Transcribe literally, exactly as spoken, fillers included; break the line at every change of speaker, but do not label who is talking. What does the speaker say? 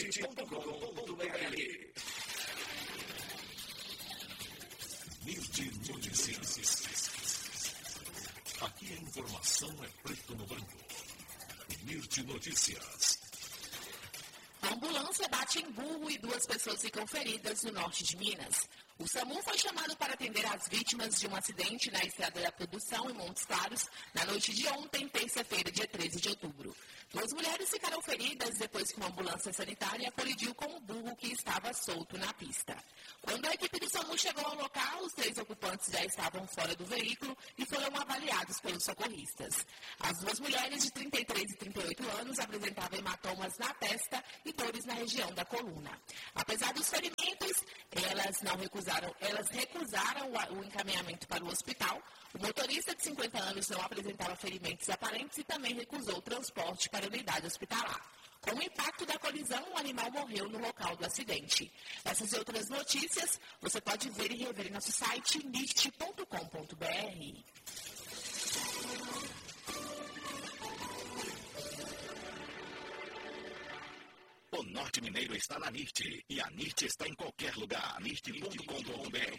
nirt ponto com ponto br. Nirt Notícias. Aqui a informação é preto no branco. Nirt Notícias.
A ambulância bate em burro e duas pessoas ficam feridas no norte de Minas. O SAMU foi chamado para atender as vítimas de um acidente na Estrada da Produção, em Montes Claros, na noite de ontem, terça-feira, dia treze de outubro. Duas mulheres ficaram feridas depois que uma ambulância sanitária colidiu com um burro que estava solto na pista. Quando a equipe do SAMU chegou ao local, os três ocupantes já estavam fora do veículo e foram avaliados pelos socorristas. As duas mulheres, de trinta e três e trinta e oito anos, apresentavam hematomas na testa e dores na região da coluna. Apesar dos ferimentos, elas não recusaram Elas recusaram o encaminhamento para o hospital. O motorista de cinquenta anos não apresentava ferimentos aparentes e também recusou o transporte para a unidade hospitalar. Com o impacto da colisão, o animal morreu no local do acidente. Essas e outras notícias você pode ver e rever em nosso site nirt ponto com ponto br.
O Norte Mineiro está na Nirt e a Nirt está em qualquer lugar. nirt ponto com ponto br.